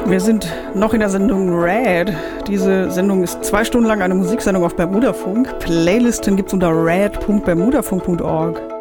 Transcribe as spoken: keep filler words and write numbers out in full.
Wir sind noch in der Sendung Rad. Diese Sendung ist zwei Stunden lang eine Musiksendung auf Bermudafunk. Playlisten gibt's unter rad punkt bermudafunk punkt org.